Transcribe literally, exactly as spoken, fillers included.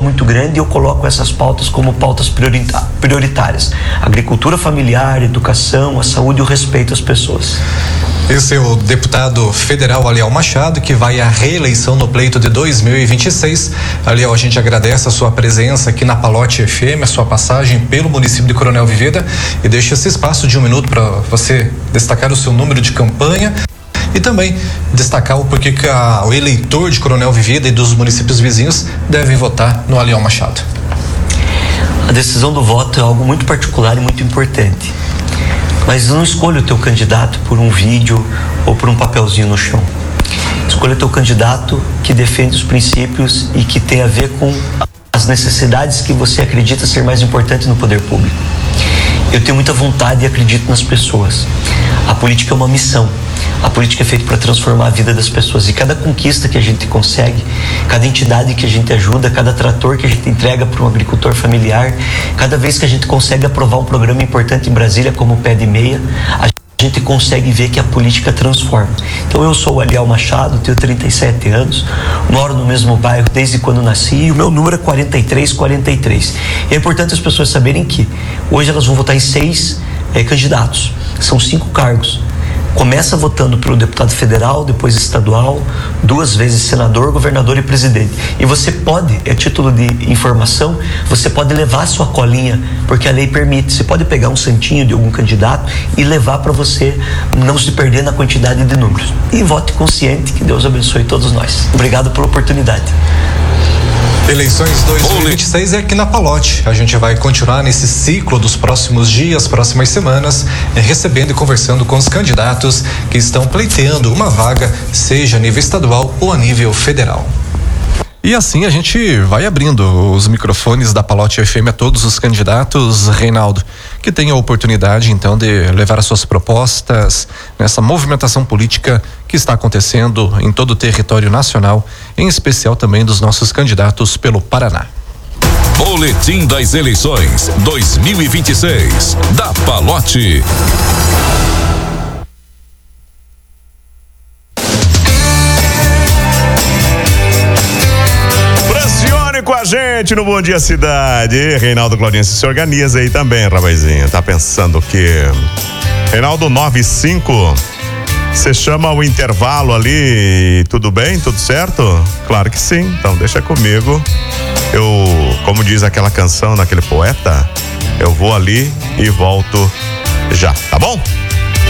muito grande e eu coloco essas pautas como pautas prioritárias. Agricultura familiar, educação, a saúde e o respeito às pessoas. Esse é o deputado federal Aliel Machado, que vai à reeleição no pleito de dois mil e vinte e seis. Aliel, a gente agradece a sua presença aqui na Palote F M, a sua passagem pelo município de Coronel Vivida, e deixa esse espaço de um minuto para você destacar o seu número de campanha e também destacar o porquê que a, o eleitor de Coronel Vivida e dos municípios vizinhos devem votar no Aliel Machado. A decisão do voto é algo muito particular e muito importante. Mas não escolha o teu candidato por um vídeo ou por um papelzinho no chão. Escolha o teu candidato que defende os princípios e que tem a ver com as necessidades que você acredita ser mais importantes no poder público. Eu tenho muita vontade e acredito nas pessoas. A política é uma missão. A política é feita para transformar a vida das pessoas. E cada conquista que a gente consegue, cada entidade que a gente ajuda, cada trator que a gente entrega para um agricultor familiar, cada vez que a gente consegue aprovar um programa importante em Brasília, como o Pé de Meia, a gente consegue ver que a política transforma. Então eu sou o Aliel Machado, tenho trinta e sete anos, moro no mesmo bairro desde quando nasci e o meu número é quarenta e três quarenta e três. E é importante as pessoas saberem que hoje elas vão votar em seis eh, candidatos, são cinco cargos. Começa votando pelo deputado federal, depois estadual, duas vezes senador, governador e presidente. E você pode, é título de informação, você pode levar a sua colinha, porque a lei permite. Você pode pegar um santinho de algum candidato e levar para você não se perder na quantidade de números. E vote consciente, que Deus abençoe todos nós. Obrigado pela oportunidade. Eleições dois mil e vinte e seis é aqui na Palote. A gente vai continuar nesse ciclo dos próximos dias, próximas semanas, recebendo e conversando com os candidatos que estão pleiteando uma vaga, seja a nível estadual ou a nível federal. E assim a gente vai abrindo os microfones da Palote F M a todos os candidatos, Reinaldo, que tenham a oportunidade então de levar as suas propostas nessa movimentação política que está acontecendo em todo o território nacional, em especial também dos nossos candidatos pelo Paraná. Boletim das eleições dois mil e vinte e seis da Palote. Com a gente no Bom Dia Cidade. Reinaldo Claudinense, se organiza aí também, rapazinho. Tá pensando que Reinaldo nove e cinco, você chama o intervalo ali, tudo bem? Tudo certo? Claro que sim, então deixa comigo. Eu, como diz aquela canção daquele poeta, eu vou ali e volto já, tá bom?